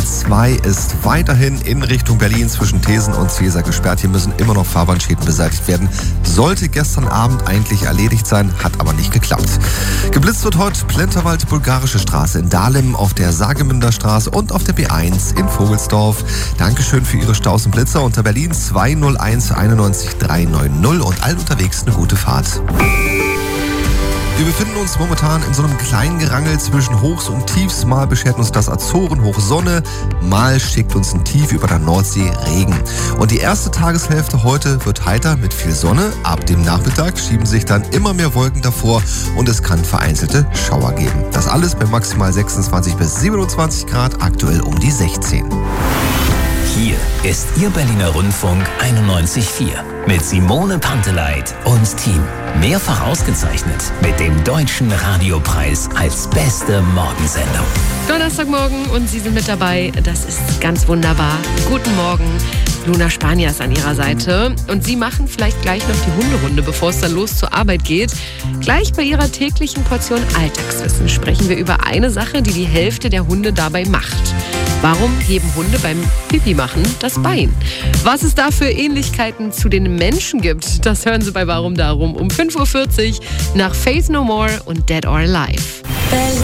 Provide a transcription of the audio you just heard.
A2 ist weiterhin in Richtung Berlin zwischen Thesen und Cäsar gesperrt. Hier müssen immer noch Fahrbahnschäden beseitigt werden. Sollte gestern Abend eigentlich erledigt sein, hat aber nicht geklappt. Geblitzt wird heute Plenterwald, Bulgarische Straße in Dahlem, auf der Saargemünder Straße und auf der B1 in Vogelsdorf. Dankeschön für Ihre Staus und Blitzer unter Berlin 201 91 390 und allen unterwegs eine gute Fahrt. Wir befinden uns momentan in so einem kleinen Gerangel zwischen Hochs und Tiefs. Mal beschert uns das Azorenhoch Sonne, mal schickt uns ein Tief über der Nordsee Regen. Und die erste Tageshälfte heute wird heiter mit viel Sonne. Ab dem Nachmittag schieben sich dann immer mehr Wolken davor und es kann vereinzelte Schauer geben. Das alles bei maximal 26 bis 27 Grad, aktuell um die 16. Hier ist Ihr Berliner Rundfunk 91.4 mit Simone Panteleit und Team. Mehrfach ausgezeichnet mit dem Deutschen Radiopreis als beste Morgensendung. Donnerstagmorgen und Sie sind mit dabei. Das ist ganz wunderbar. Guten Morgen. Luna Spanier ist an Ihrer Seite und Sie machen vielleicht gleich noch die Hunderunde, bevor es dann los zur Arbeit geht. Gleich bei Ihrer täglichen Portion Alltagswissen sprechen wir über eine Sache, die die Hälfte der Hunde dabei macht. Warum heben Hunde beim Pipi machen das Bein? Was es da für Ähnlichkeiten zu den Menschen gibt, das hören Sie bei Warum Darum um 5.40 Uhr nach Faith No More und Dead or Alive.